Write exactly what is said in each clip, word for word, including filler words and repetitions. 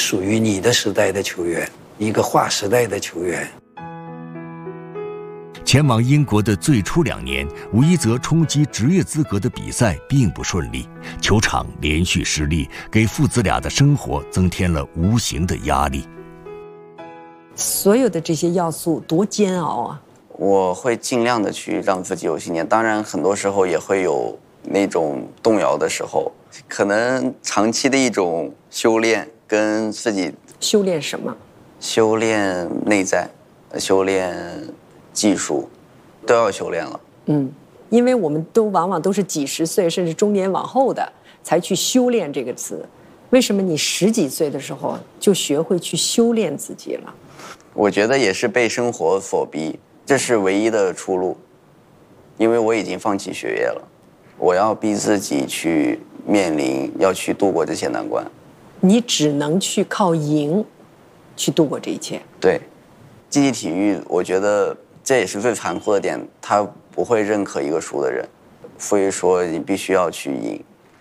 属于你的时代的球员，一个划时代的球员。 前往英国的最初两年，吴一泽冲击职业资格的比赛并不顺利，球场连续失利，给父子俩的生活增添了无形的压力。 所有的这些要素多煎熬啊！ 我会尽量的去让自己有信念，当然很多时候也会有那种动摇的时候，可能长期的一种修炼跟自己修炼什么？ 修炼内在，修炼技术，都要修炼了。 嗯，因为我们都往往都是几十岁甚至中年往后的才去修炼这个词，为什么你十几岁的时候就学会去修炼自己了？ 我觉得也是被生活所逼，这是唯一的出路，因为我已经放弃学业了，我要逼自己去面临，要去度过这些难关。 你只能去靠赢去度过这一切。 对，竞技体育我觉得这也是最残酷的点，他不会认可一个输的人，所以说你必须要去赢。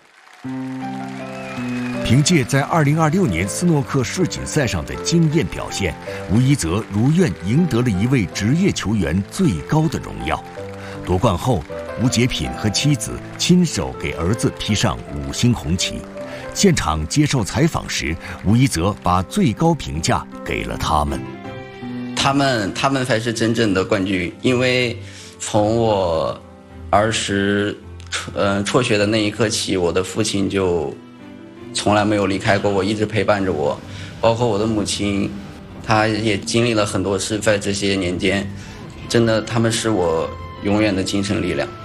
凭借在二零二六年斯诺克世锦赛上的惊艳表现，吴一泽如愿赢得了一位职业球员最高的荣耀。夺冠后，吴杰品和妻子亲手给儿子披上五星红旗。现场接受采访时，吴一泽把最高评价给了他们。 他们，他们才是真正的冠军，因为从我儿时，呃，辍学的那一刻起，我的父亲就从来没有离开过我，一直陪伴着我，包括我的母亲，她也经历了很多事，在这些年间，真的，他们是我永远的精神力量。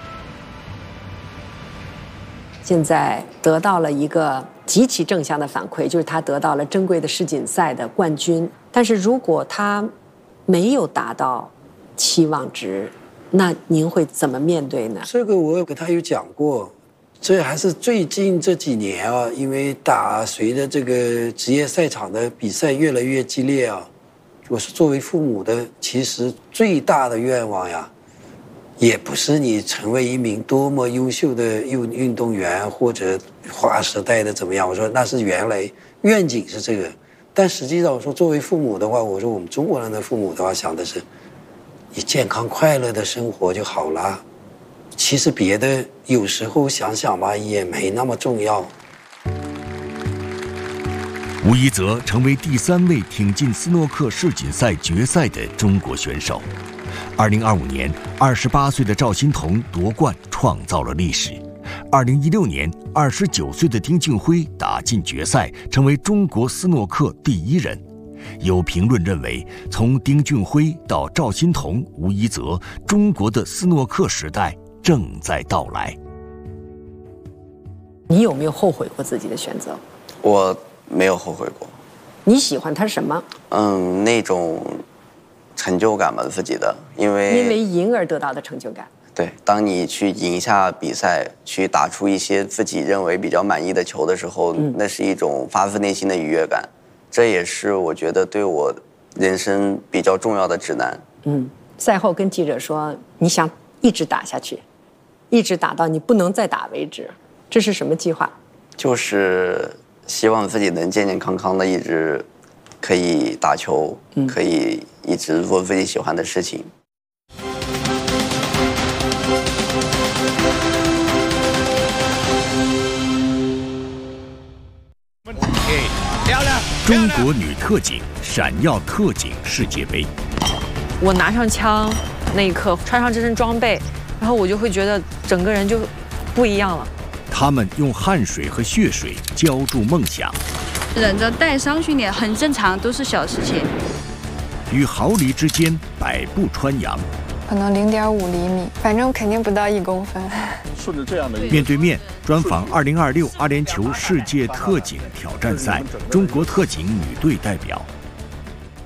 现在得到了一个极其正向的反馈，就是他得到了珍贵的世锦赛的冠军。但是如果他没有达到期望值，那您会怎么面对呢？ 这个我给他有讲过，这还是最近这几年啊，因为打随着这个职业赛场的比赛越来越激烈啊，我是作为父母的，其实最大的愿望呀，也不是你成为一名多么优秀的运运动员或者划时代的怎么样，我说那是原来愿景是这个，但实际上我说作为父母的话，我说我们中国人的父母的话想的是，你健康快乐的生活就好了。其实别的有时候想想吧，也没那么重要。 吴一泽成为第三位挺进斯诺克世锦赛决赛的中国选手。二零二五年，二十八岁的赵心童夺冠，创造了历史。二零一六年，二十九岁的丁俊晖打进决赛，成为中国斯诺克第一人。有评论认为，从丁俊晖到赵心童、吴一泽，中国的斯诺克时代正在到来。 你有没有后悔过自己的选择？ 我没有后悔过。 你喜欢他什么？ 嗯，那种成就感吧，自己的，因为因为赢而得到的成就感。 对，当你去赢下比赛，去打出一些自己认为比较满意的球的时候，嗯、那是一种发自内心的愉悦感。这也是我觉得对我人生比较重要的指南。 嗯，赛后跟记者说，你想一直打下去，一直打到你不能再打为止，这是什么计划？ 就是希望自己能健健康康的一直可以打球，嗯、可以一直做自己喜欢的事情。 中国女特警闪耀特警世界杯。 我拿上枪那一刻，穿上这身装备，然后我就会觉得整个人就不一样了。 他们用汗水和血水浇筑梦想， 忍着带伤训练很正常，都是小事情。 与毫厘之间百步穿杨， 可能零点五厘米，反正肯定不到一公分。 顺着这样的面对面专访二零二六阿联酋世界特警挑战赛中国特警女队代表。